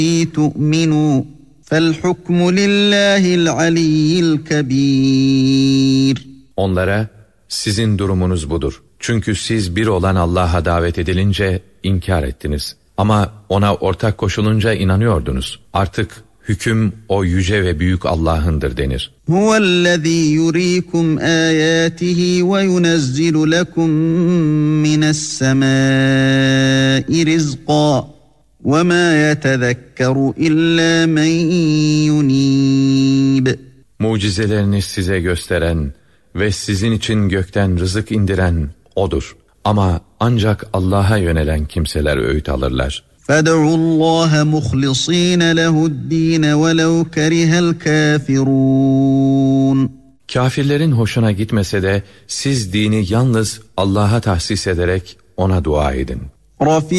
تُؤْمِنُوا فَالْحُكْمُ لِلّٰهِ الْعَلِيِّ الْكَبِيرِ. Onlara, sizin durumunuz budur. Çünkü siz bir olan Allah'a davet edilince inkar ettiniz. Ama ona ortak koşulunca inanıyordunuz. Artık hüküm o yüce ve büyük Allah'ındır denir. Huvellezî yurîkum âyâtihi ve yunezzilu lekum mine's-semâi rizqan ve mâ yetezekkeru illâ men yunîb. Mucizelerini size gösteren ve sizin için gökten rızık indiren O'dur. Ama ancak Allah'a yönelen kimseler öğüt alırlar. فَادْعُوا اللّٰهَ مُخْلِص۪ينَ لَهُ الدِّينَ وَلَوْ كَرِهَ الْكَافِرُونَ. Kafirlerin hoşuna gitmese de siz dini yalnız Allah'a tahsis ederek ona dua edin.